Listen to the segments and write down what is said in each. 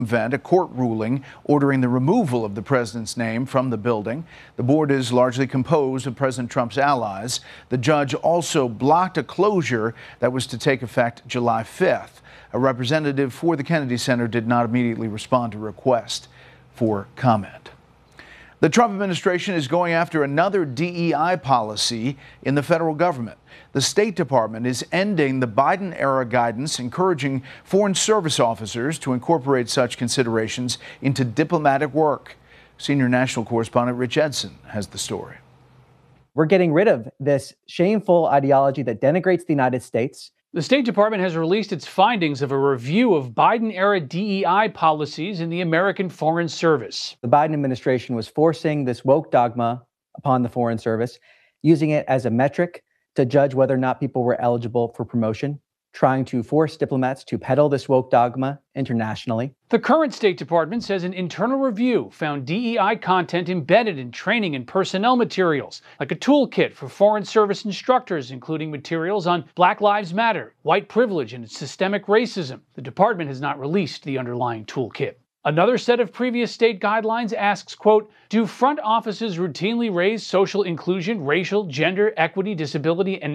event, a court ruling ordering the removal of the president's name from the building. The board is largely composed of President Trump's allies. The judge also blocked a closure that was to take effect July 5th. A representative for the Kennedy Center did not immediately respond to a request for comment. The Trump administration is going after another DEI policy in the federal government. The State Department is ending the Biden-era guidance encouraging Foreign Service officers to incorporate such considerations into diplomatic work. Senior national correspondent Rich Edson has the story. We're getting rid of this shameful ideology that denigrates the United States. The State Department has released its findings of a review of Biden-era DEI policies in the American Foreign Service. The Biden administration was forcing this woke dogma upon the Foreign Service, using it as a metric to judge whether or not people were eligible for promotion, trying to force diplomats to peddle this woke dogma internationally. The current State Department says an internal review found DEI content embedded in training and personnel materials, like a toolkit for Foreign Service instructors, including materials on Black Lives Matter, white privilege, and systemic racism. The department has not released the underlying toolkit. Another set of previous state guidelines asks, quote, do front offices routinely raise social inclusion, racial, gender, equity, disability, and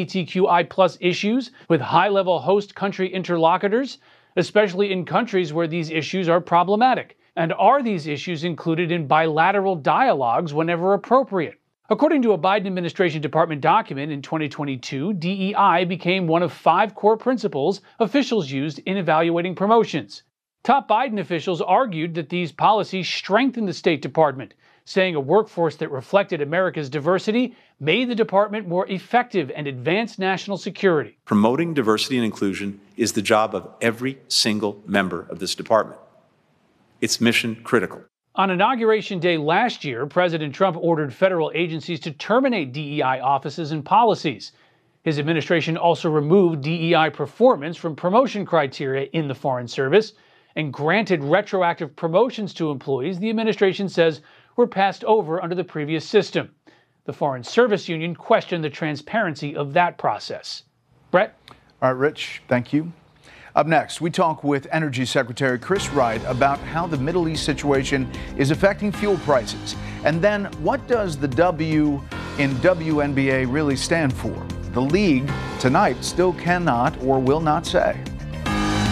LGBTQI+ issues with high-level host country interlocutors, especially in countries where these issues are problematic? And are these issues included in bilateral dialogues whenever appropriate? According to a Biden administration department document in 2022, DEI became one of 5 core principles officials used in evaluating promotions. Top Biden officials argued that these policies strengthened the State Department, saying a workforce that reflected America's diversity made the department more effective and advanced national security. Promoting diversity and inclusion is the job of every single member of this department. It's mission critical. On Inauguration Day last year, President Trump ordered federal agencies to terminate DEI offices and policies. His administration also removed DEI performance from promotion criteria in the Foreign Service and granted retroactive promotions to employees the administration says were passed over under the previous system. The Foreign Service Union questioned the transparency of that process. Brett? All right, Rich, thank you. Up next, we talk with Energy Secretary Chris Wright about how the Middle East situation is affecting fuel prices. And then, what does the W in WNBA really stand for? The league tonight still cannot or will not say.